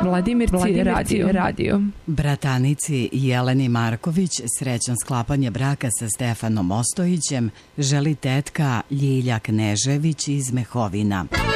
Vladimirci radio. Bratanici Jeleni Marković srećan sklapanje braka sa Stefanom Ostojićem želi tetka Ljilja Knežević iz Mehovina.